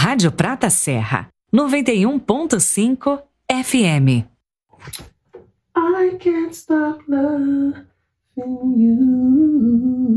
Rádio Prata Serra, 91.5 FM. I can't stop loving you.